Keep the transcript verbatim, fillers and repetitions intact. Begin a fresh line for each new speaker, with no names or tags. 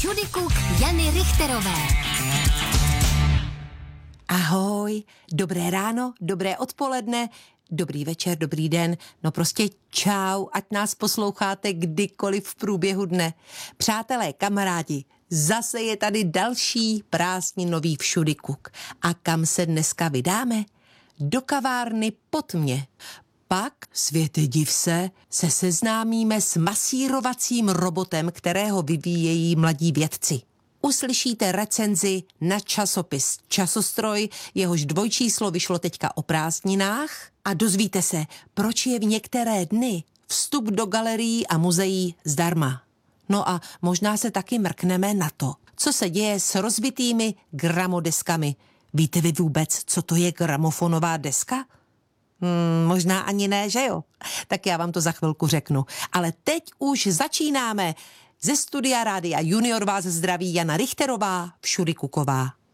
Všudykuk Jany Richterové.
Ahoj, dobré ráno, dobré odpoledne, dobrý večer, dobrý den, no prostě čau, ať nás posloucháte kdykoliv v průběhu dne. Přátelé, kamarádi, zase je tady další prázdninový Všudykuk. A kam se dneska vydáme? Do kavárny Pod mě. Pak, světe div se, se seznámíme s masírovacím robotem, kterého vyvíjejí mladí vědci. Uslyšíte recenzi na časopis Časostroj, jehož dvojčíslo vyšlo teďka o prázdninách a dozvíte se, proč je v některé dny vstup do galerií a muzeí zdarma. No a možná se taky mrkneme na to, co se děje s rozbitými gramodeskami. Víte vy vůbec, co to je gramofonová deska? Hmm, možná ani ne, že jo? Tak já vám to za chvilku řeknu. Ale teď už začínáme. Ze studia Rádia Junior vás zdraví Jana Richterová, Všudykuková.